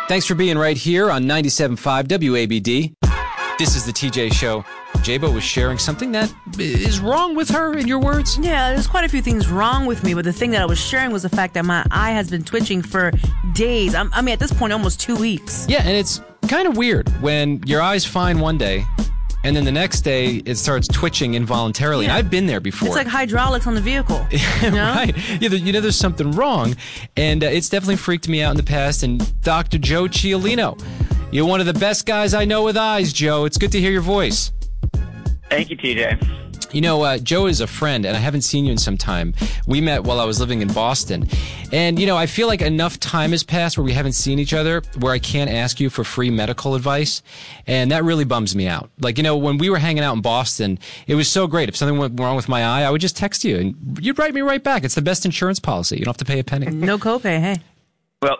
Thanks for being right here on 97.5 WABD. This is the TJ Show. Jabo was sharing something that is wrong with her, in your words? Yeah, there's quite a few things wrong with me, but the thing that I was sharing was the fact that my eye has been twitching for days. I mean, at this point, almost 2 weeks. Yeah, and it's kind of weird when your eye's fine one day, and then the next day it starts twitching involuntarily. Yeah. I've been there before. It's like hydraulics on the vehicle. You know? Right. You know there's something wrong, and it's definitely freaked me out in the past. And Dr. Joe Cialino, you're one of the best guys I know with eyes, Joe. It's good to hear your voice. Thank you, TJ. You know, Joe is a friend, and I haven't seen you in some time. We met while I was living in Boston. And, you know, I feel like enough time has passed where we haven't seen each other, where I can't ask you for free medical advice. And that really bums me out. Like, you know, when we were hanging out in Boston, it was so great. If something went wrong with my eye, I would just text you, and you'd write me right back. It's the best insurance policy. You don't have to pay a penny. No copay, hey. Well,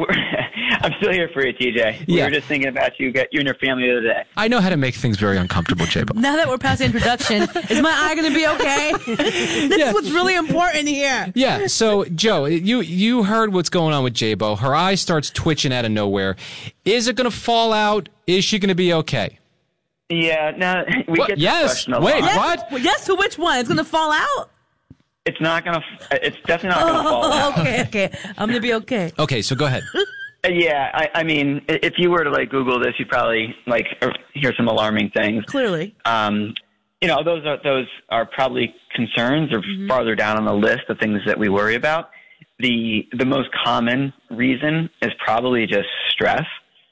I'm still here for you, TJ. We were just thinking about you and your family the other day. I know how to make things very uncomfortable, Jabo. Now that we're past the introduction, is my eye going to be okay? This is what's really important here. Yeah, so, Joe, you heard what's going on with Jabo. Her eye starts twitching out of nowhere. Is it going to fall out? Is she going to be okay? Yeah, no, we get this question a lot. Wait, what? Yes, to which one? It's going to fall out? It's definitely not going to fall out. Okay. I'm going to be okay. Okay, so go ahead. Yeah, I mean, if you were to, like, Google this, you'd probably, like, hear some alarming things. Clearly. You know, those are probably concerns or farther down on the list of things that we worry about. The most common reason is probably just stress.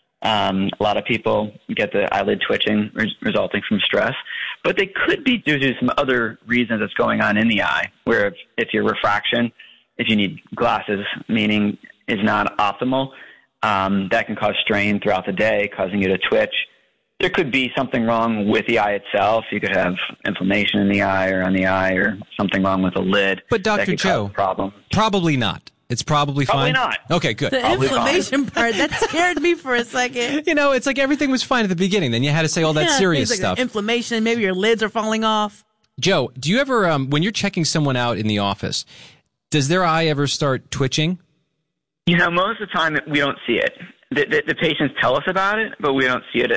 A lot of people get the eyelid twitching resulting from stress, but they could be due to some other reasons that's going on in the eye, where if your refraction, if you need glasses, meaning is not optimal, that can cause strain throughout the day, causing you to twitch. There could be something wrong with the eye itself. You could have inflammation in the eye or on the eye, or something wrong with the lid. But Dr. Joe, probably not. It's probably fine? Probably not. Okay, good. The Probably inflammation part, that scared me for a second. You know, it's like everything was fine at the beginning. Then you had to say all that serious like stuff. Inflammation, maybe your lids are falling off. Joe, do you ever, when you're checking someone out in the office, does their eye ever start twitching? You know, most of the time we don't see it. The patients tell us about it, but we don't see it